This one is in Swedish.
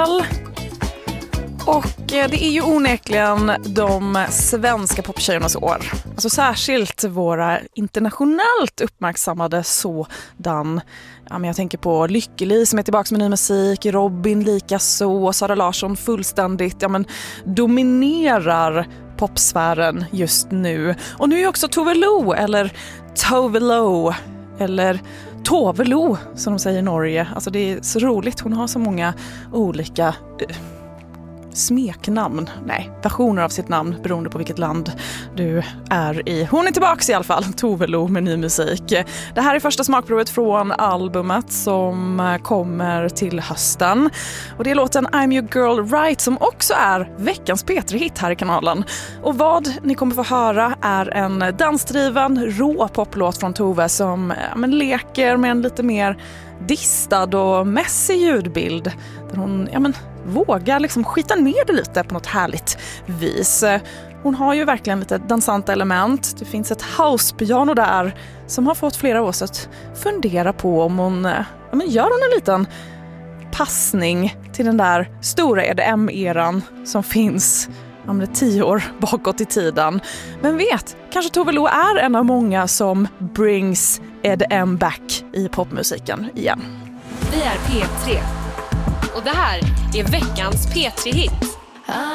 kväll. Och det är ju onekligen de svenska poptjejernas år. Alltså särskilt våra internationellt uppmärksammade sådan. Ja, men jag tänker på Lykkeli som är tillbaka med ny musik, Robin likaså, Sara Larsson fullständigt dominerar popsfären just nu. Och nu är också Tove Lo eller Tove Lo eller Tove Lo som de säger i Norge. Alltså det är så roligt, hon har så många olika smeknamn, versioner av sitt namn beroende på vilket land du är i. Hon är tillbaka i alla fall, Tove Lo med ny musik. Det här är första smakprovet från albumet som kommer till hösten. Och det är låten I'm Your Girl Right som också är veckans P3-hit här i kanalen. Och vad ni kommer få höra är en dansdriven, rå poplåt från Tove som leker med en lite mer distad och mässig ljudbild där hon vågar liksom skita ner det lite på något härligt vis. Hon har ju verkligen lite dansanta element. Det finns ett housepiano där som har fått flera oss att fundera på om hon gör hon en liten passning till den där stora EDM-eran som finns 10 år bakåt i tiden. Men vet, kanske Tove Lo är en av många som brings EDM back i popmusiken igen. Vi är P3 och det här är veckans P3-hit.